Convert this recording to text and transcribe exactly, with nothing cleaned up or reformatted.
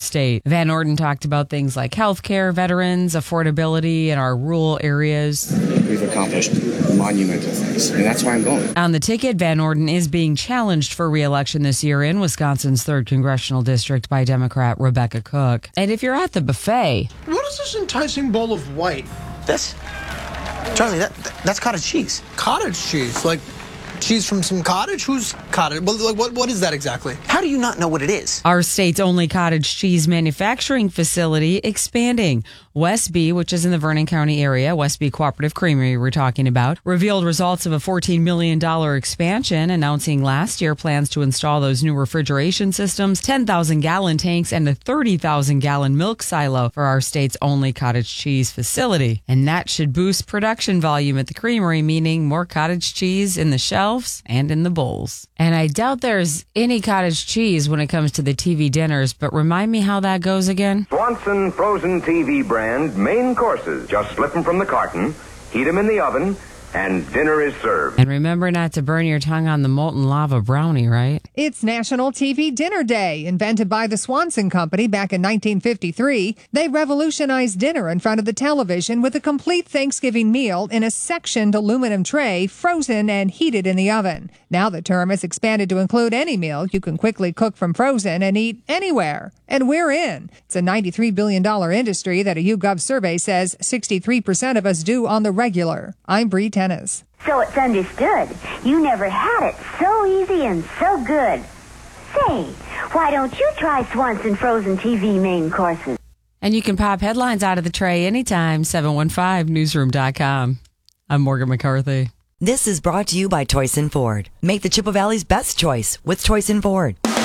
state. Van Orden talked about things like healthcare, veterans, affordability in our rural areas. We've accomplished monumental things, and that's why I'm going. On the ticket, Van Orden is being challenged for re-election this year in Wisconsin's third congressional district by Democrat Rebecca Cook. And if you're at the buffet... What is this enticing bowl of white? This? Charlie, that, that's cottage cheese. Cottage cheese? Like cheese from some cottage? Who's cottage? Well, like, what, what is that exactly? How do you not know what it is? Our state's only cottage cheese manufacturing facility expanding. Westby, which is in the Vernon County area, Westby Cooperative Creamery we're talking about, revealed results of a fourteen million dollars expansion, announcing last year plans to install those new refrigeration systems, ten thousand gallon tanks, and a thirty thousand gallon milk silo for our state's only cottage cheese facility. And that should boost production volume at the creamery, meaning more cottage cheese in the shelves and in the bowls. And I doubt there's any cottage cheese when it comes to the T V dinners, but remind me how that goes again. Swanson frozen T V brand main courses. Just slip them from the carton, heat them in the oven, and dinner is served. And remember not to burn your tongue on the molten lava brownie, right? It's National T V Dinner Day. Invented by the Swanson Company back in nineteen fifty-three, they revolutionized dinner in front of the television with a complete Thanksgiving meal in a sectioned aluminum tray, frozen and heated in the oven. Now the term has expanded to include any meal you can quickly cook from frozen and eat anywhere. And we're in. It's a ninety-three billion dollars industry that a YouGov survey says sixty-three percent of us do on the regular. I'm Bree Tennis. So it's understood. You never had it so easy and so good. Say, why don't you try Swanson Frozen T V main courses? And you can pop headlines out of the tray anytime. seven one five newsroom dot com. I'm Morgan McCarthy. This is brought to you by Toyson Ford. Make the Chippewa Valley's best choice with Toyson Ford.